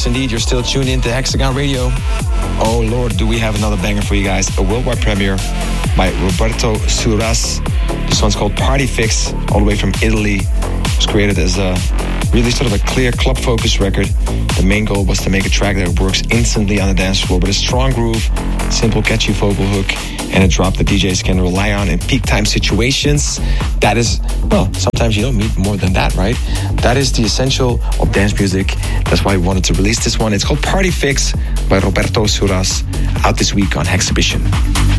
Yes, indeed. You're still tuned in to Hexagon Radio. Oh, Lord, do we have another banger for you guys. A worldwide premiere by Roberto Suras. This one's called Party Fix, all the way from Italy. It was created as a really sort of a clear club-focused record. The main goal was to make a track that works instantly on the dance floor with a strong groove, simple catchy vocal hook, and a drop that DJs can rely on in peak time situations. That is, well, sometimes you don't need more than that, right? That is the essential of dance music. That's why we wanted to release this one. It's called Party Fix by Roberto Suras, out this week on Hexhibition.